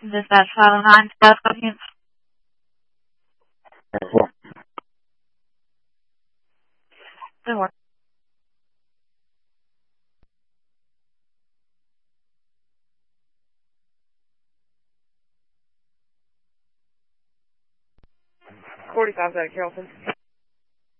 Dispatch 509, staff audience. 45 out of Carrollton.